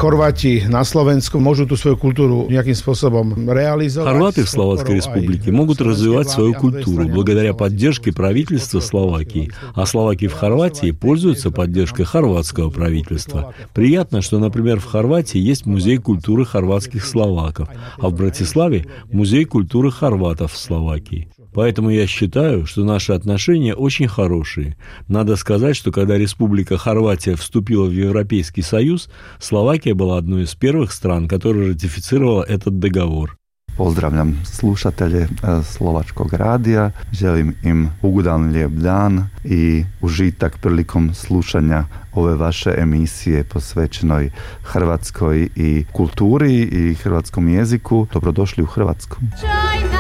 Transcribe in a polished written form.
Хорвати на Slovensku môžu tú svoju kultúru nejakým spôsobom realizovať. Хорваты в Словацкой Республике могут развивать свою культуру благодаря поддержке правительства Словакии, а словаки в Хорватии пользуются поддержкой хорватского правительства. Приятно, что, например, в Хорватии есть музей культуры хорватских словаков, а в Братиславе музей культуры хорватов в Словакии. Поэтому я считаю, что наши отношения очень хорошие. Надо сказать, что когда Республика Хорватия вступила в Европейский Союз, Словакия была одной из первых стран, которая ратифицировала этот договор. Pozdravljam slušatelje Slovačkog radija, želim im ugodan lijep dan i užitak prilikom slušanja ove vaše emisije posvećenoj hrvatskoj i kulturi i hrvatskom jeziku. Dobrodošli u Hrvatsku.